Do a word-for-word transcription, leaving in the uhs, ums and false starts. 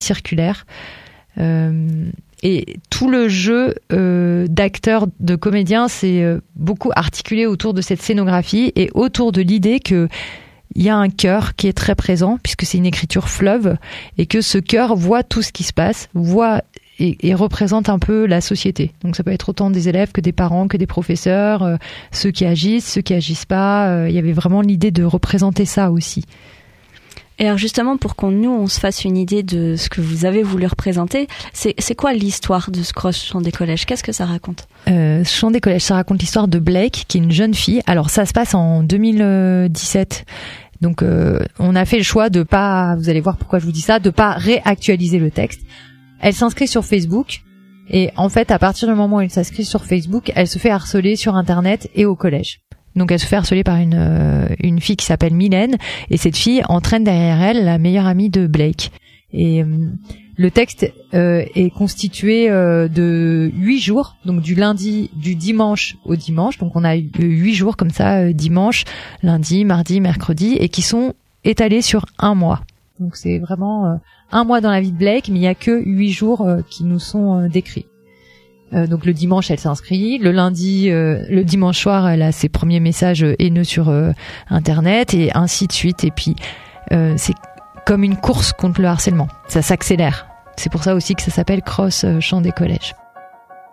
circulaire. Euh, et tout le jeu euh, d'acteurs, de comédiens, c'est euh, beaucoup articulé autour de cette scénographie et autour de l'idée que il y a un cœur qui est très présent, puisque c'est une écriture fleuve, et que ce cœur voit tout ce qui se passe, voit et, et représente un peu la société. Donc ça peut être autant des élèves que des parents, que des professeurs, euh, ceux qui agissent, ceux qui agissent pas. Euh, il y avait vraiment l'idée de représenter ça aussi. Et alors justement, pour qu'on nous on se fasse une idée de ce que vous avez voulu représenter, c'est, c'est quoi l'histoire de ce Cross Chant des collèges ? Qu'est-ce que ça raconte ? euh, Chant des collèges, ça raconte l'histoire de Blake, qui est une jeune fille. Alors ça se passe en deux mille dix-sept. Donc euh, on a fait le choix de pas, vous allez voir pourquoi je vous dis ça, de pas réactualiser le texte. Elle s'inscrit sur Facebook et en fait à partir du moment où elle s'inscrit sur Facebook, elle se fait harceler sur Internet et au collège. Donc elle se fait harceler par une euh, une fille qui s'appelle Mylène, et cette fille entraîne derrière elle la meilleure amie de Blake. Et euh, le texte euh, est constitué euh, de huit jours, donc du lundi, du dimanche au dimanche. Donc on a eu huit jours comme ça, euh, dimanche, lundi, mardi, mercredi, et qui sont étalés sur un mois. Donc c'est vraiment euh, un mois dans la vie de Blake, mais il y a que huit jours euh, qui nous sont euh, décrits. Euh, donc le dimanche, elle s'inscrit. Le lundi, euh, le dimanche soir, elle a ses premiers messages haineux sur euh, Internet, et ainsi de suite. Et puis, euh, c'est comme une course contre le harcèlement. Ça s'accélère. C'est pour ça aussi que ça s'appelle Cross Chant des collèges.